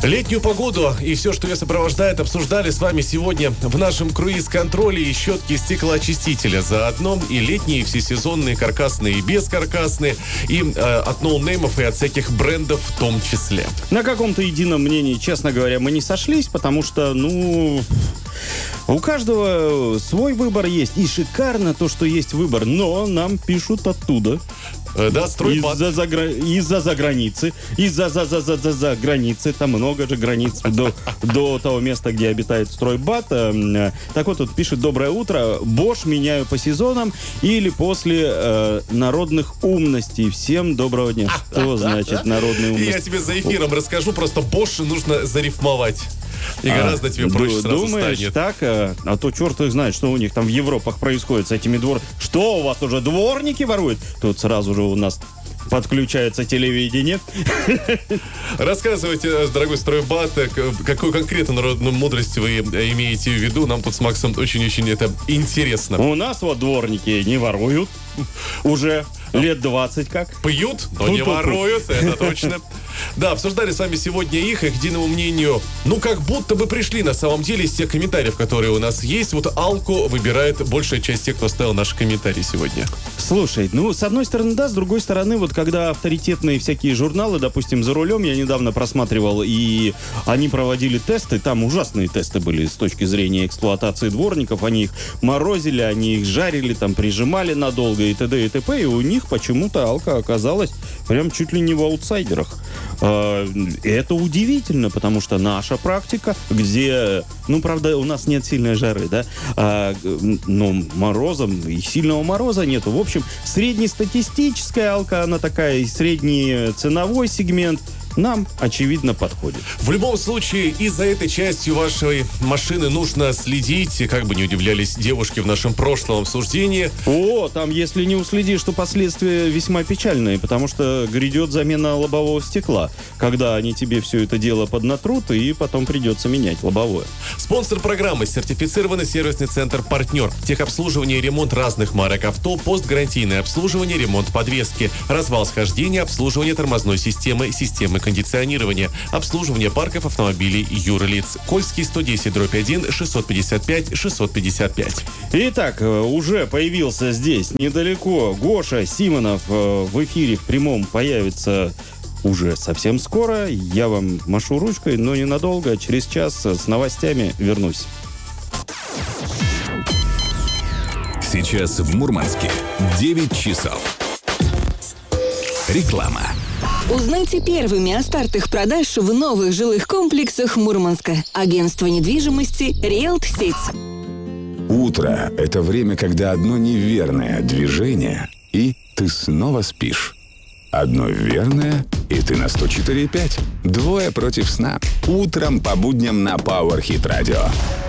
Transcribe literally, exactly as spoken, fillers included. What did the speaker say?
Летнюю погоду и все, что ее сопровождает, обсуждали с вами сегодня в нашем круиз-контроле и щетки стеклоочистителя. Заодно и летние, и всесезонные, каркасные и бескаркасные, и э, от ноунеймов и от всяких брендов в том числе. На каком-то едином мнении, честно говоря, мы не сошлись, потому что, ну... У каждого свой выбор есть. И шикарно то, что есть выбор. Но нам пишут оттуда. Да, стройбат. Из-за за, из-за за границы. Из-за за, за, за, за, за границы. Там много же границ до, до того места, где обитает стройбат. Так вот, тут пишет: доброе утро. Bosch меняю по сезонам или после э, народных умностей. Всем доброго дня. Что значит народные умности? Я тебе за эфиром расскажу. Просто Bosch нужно зарифмовать. И а, гораздо тебе проще сразу думаешь, станет. так? А, а то черт их знает, что у них там в Европах происходит с этими двор... Что, у вас уже дворники воруют? Тут сразу же у нас подключается телевидение. Рассказывайте, дорогой стройбат, какую конкретно народную мудрость вы имеете в виду. Нам тут с Максом очень-очень это интересно. У нас вот дворники не воруют. Уже лет двадцать как. Пьют, но не воруют, это точно. Да, обсуждали с вами сегодня их, и к единому мнению, ну, как будто бы пришли на самом деле из тех комментариев, которые у нас есть. Вот Алку выбирает большая часть тех, кто оставил наши комментарии сегодня. Слушай, ну, с одной стороны, да, с другой стороны, вот когда авторитетные всякие журналы, допустим, «За рулем», я недавно просматривал, и они проводили тесты, там ужасные тесты были с точки зрения эксплуатации дворников, они их морозили, они их жарили, там, прижимали надолго и т.д. и т.п., и у них почему-то Алка оказалась прям чуть ли не в аутсайдерах. Это удивительно, потому что наша практика, где, ну, правда, у нас нет сильной жары, да, а, но морозом и сильного мороза нету. В общем, среднестатистическая Алка, она такая, средний ценовой сегмент, нам, очевидно, подходит. В любом случае, и за этой частью вашей машины нужно следить, как бы не удивлялись девушки в нашем прошлом обсуждении. О, там, если не уследишь, то последствия весьма печальные, потому что грядет замена лобового стекла, когда они тебе все это дело поднатрут, и потом придется менять лобовое. Спонсор программы — сертифицированный сервисный центр «Партнер». Техобслуживание и ремонт разных марок авто, постгарантийное обслуживание, ремонт подвески, развал схождения, обслуживание тормозной системы, системы кондиционирования, обслуживание парков автомобилей юрлиц. Кольский сто десять дробь один шестьсот пятьдесят пять шестьсот пятьдесят пять. Итак, уже появился здесь недалеко Гоша Симонов. В эфире в прямом появится уже совсем скоро. Я вам машу ручкой, но ненадолго. Через час с новостями вернусь. Сейчас в Мурманске девять часов. Реклама. Узнайте первыми о стартах продаж в новых жилых комплексах Мурманска. Агентство недвижимости «Риэлт-Сеть». Утро – это время, когда одно неверное движение, и ты снова спишь. Одно верное, и ты на сто четыре и пять. Двое против сна. Утром по будням на Power Hit Radio.